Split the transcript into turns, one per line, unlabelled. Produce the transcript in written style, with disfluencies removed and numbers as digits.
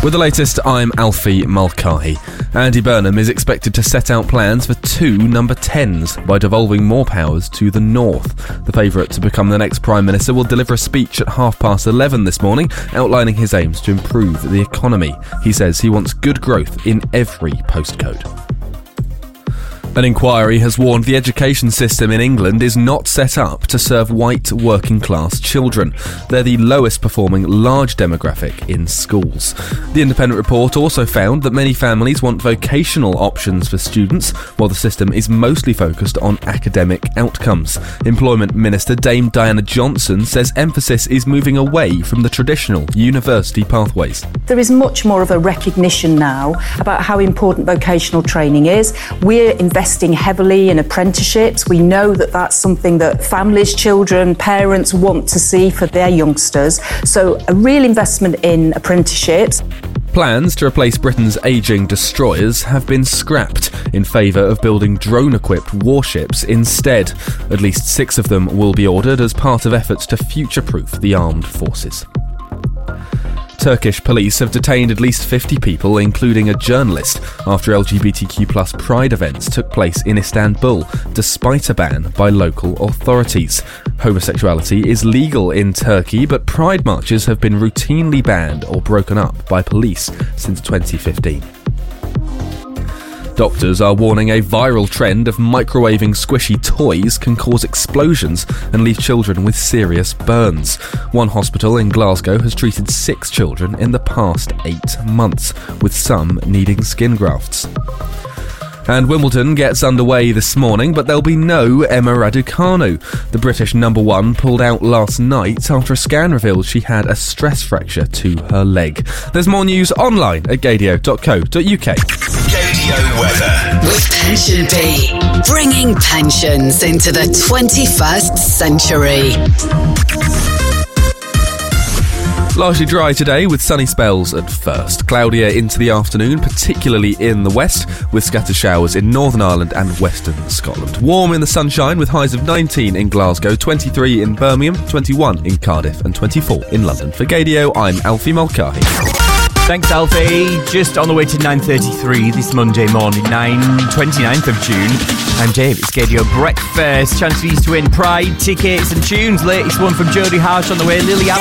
With the latest, I'm Alfie Mulcahy. Andy Burnham is expected to set out plans for 2 number 10s by devolving more powers to the North. The favourite to become the next Prime Minister will deliver a speech at 11:30 this morning, outlining his aims to improve the economy. He says he wants good growth in every postcode. An inquiry has warned the education system in England is not set up to serve white working-class children. They're the lowest performing large demographic in schools. The independent report also found that many families want vocational options for students, while the system is mostly focused on academic outcomes. Employment Minister Dame Diana Johnson says emphasis is moving away from the traditional university pathways.
There is much more of a recognition now about how important vocational training is. We're investing heavily in apprenticeships. We know that that's something that families, children, parents want to see for their youngsters. So a real investment in apprenticeships.
Plans to replace Britain's ageing destroyers have been scrapped in favour of building drone-equipped warships instead. At least 6 of them will be ordered as part of efforts to future-proof the armed forces. Turkish police have detained at least 50 people, including a journalist, after LGBTQ+ pride events took place in Istanbul, despite a ban by local authorities. Homosexuality is legal in Turkey, but pride marches have been routinely banned or broken up by police since 2015. Doctors are warning a viral trend of microwaving squishy toys can cause explosions and leave children with serious burns. One hospital in Glasgow has treated 6 children in the past 8 months, with some needing skin grafts. And Wimbledon gets underway this morning, but there'll be no Emma Raducanu. The British number 1 pulled out last night after a scan revealed she had a stress fracture to her leg. There's more news online at gadio.co.uk.
Gadio weather.
With Pension Bee, bringing pensions into the 21st century.
Largely dry today with sunny spells at first. Cloudier into the afternoon, particularly in the west, with scattered showers in Northern Ireland and western Scotland. Warm in the sunshine with highs of 19 in Glasgow, 23 in Birmingham, 21 in Cardiff and 24 in London. For Gadio, I'm Alfie Mulcahy.
Thanks, Alfie. Just on the way to 9:33 this Monday morning, 29th of June. I'm Dave. It's Gadio Breakfast. Chance for you to win Pride tickets and tunes. Latest one from Jodie Harsh on the way. Lily Allen.